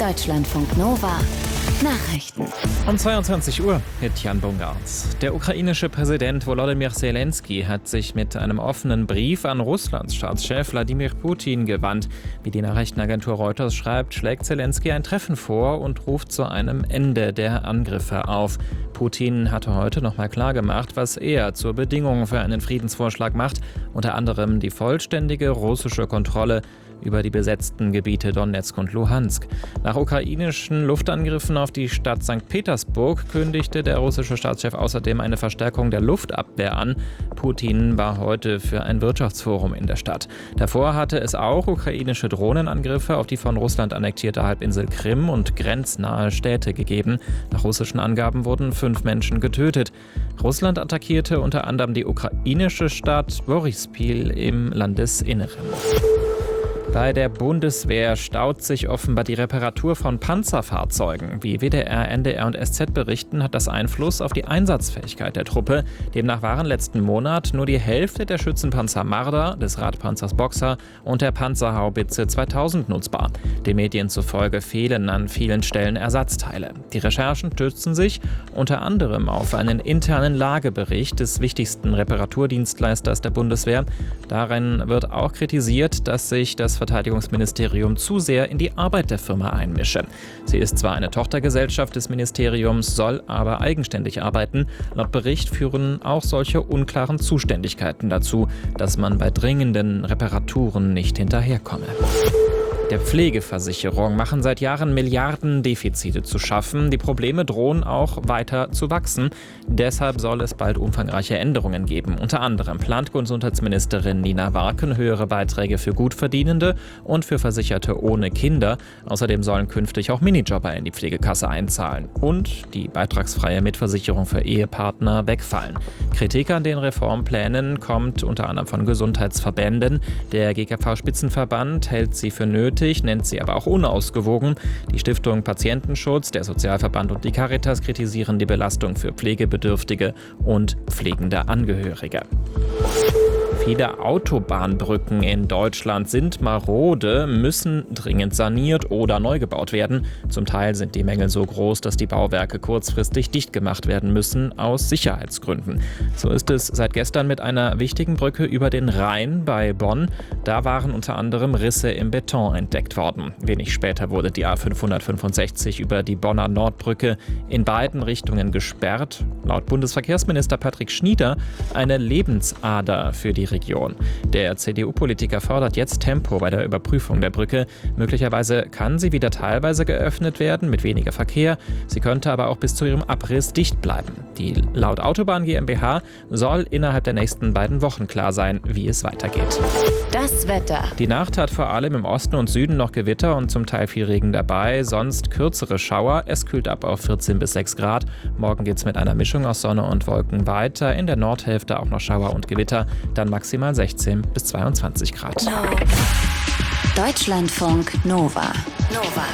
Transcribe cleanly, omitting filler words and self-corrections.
Deutschlandfunk Nova Nachrichten. Um 22 Uhr mit Jan Bungartz. Der ukrainische Präsident Volodymyr Zelensky hat sich mit einem offenen Brief an Russlands Staatschef Wladimir Putin gewandt. Wie die Nachrichtenagentur Reuters schreibt, schlägt Zelensky ein Treffen vor und ruft zu einem Ende der Angriffe auf. Putin hatte heute nochmal klargemacht, was er zur Bedingung für einen Friedensvorschlag macht, unter anderem die vollständige russische Kontrolle über die besetzten Gebiete Donezk und Luhansk. Nach ukrainischen Luftangriffen auf die Stadt St. Petersburg kündigte der russische Staatschef außerdem eine Verstärkung der Luftabwehr an. Putin war heute für ein Wirtschaftsforum in der Stadt. Davor hatte es auch ukrainische Drohnenangriffe auf die von Russland annektierte Halbinsel Krim und grenznahe Städte gegeben. Nach russischen Angaben wurden 5 Menschen getötet. Russland attackierte unter anderem die ukrainische Stadt Boryspil im Landesinneren. Bei der Bundeswehr staut sich offenbar die Reparatur von Panzerfahrzeugen. Wie WDR, NDR und SZ berichten, hat das Einfluss auf die Einsatzfähigkeit der Truppe. Demnach waren letzten Monat nur die Hälfte der Schützenpanzer Marder, des Radpanzers Boxer und der Panzerhaubitze 2000 nutzbar. Den Medien zufolge fehlen an vielen Stellen Ersatzteile. Die Recherchen stützen sich unter anderem auf einen internen Lagebericht des wichtigsten Reparaturdienstleisters der Bundeswehr. Darin wird auch kritisiert, dass sich das Verteidigungsministerium zu sehr in die Arbeit der Firma einmische. Sie ist zwar eine Tochtergesellschaft des Ministeriums, soll aber eigenständig arbeiten. Laut Bericht führen auch solche unklaren Zuständigkeiten dazu, dass man bei dringenden Reparaturen nicht hinterherkomme. Der Pflegeversicherung machen seit Jahren Milliarden Defizite zu schaffen. Die Probleme drohen auch weiter zu wachsen. Deshalb soll es bald umfangreiche Änderungen geben. Unter anderem plant Gesundheitsministerin Nina Warken höhere Beiträge für Gutverdienende und für Versicherte ohne Kinder. Außerdem sollen künftig auch Minijobber in die Pflegekasse einzahlen und die beitragsfreie Mitversicherung für Ehepartner wegfallen. Kritik an den Reformplänen kommt unter anderem von Gesundheitsverbänden. Der GKV-Spitzenverband hält sie für nötig, nennt sie aber auch unausgewogen. Die Stiftung Patientenschutz, der Sozialverband und die Caritas kritisieren die Belastung für Pflegebedürftige und pflegende Angehörige. Viele Autobahnbrücken in Deutschland sind marode, müssen dringend saniert oder neu gebaut werden. Zum Teil sind die Mängel so groß, dass die Bauwerke kurzfristig dicht gemacht werden müssen, aus Sicherheitsgründen. So ist es seit gestern mit einer wichtigen Brücke über den Rhein bei Bonn. Da waren unter anderem Risse im Beton entdeckt worden. Wenig später wurde die A565 über die Bonner Nordbrücke in beiden Richtungen gesperrt. Laut Bundesverkehrsminister Patrick Schnieder eine Lebensader für die Region. Der CDU-Politiker fordert jetzt Tempo bei der Überprüfung der Brücke. Möglicherweise kann sie wieder teilweise geöffnet werden mit weniger Verkehr. Sie könnte aber auch bis zu ihrem Abriss dicht bleiben. Die laut Autobahn GmbH soll innerhalb der nächsten 2 Wochen klar sein, wie es weitergeht. Das Wetter. Die Nacht hat vor allem im Osten und Süden noch Gewitter und zum Teil viel Regen dabei, sonst kürzere Schauer. Es kühlt ab auf 14 bis 6 Grad. Morgen geht es mit einer Mischung aus Sonne und Wolken weiter. In der Nordhälfte auch noch Schauer und Gewitter. Dann maximal 16 bis 22 Grad. Deutschlandfunk Nova.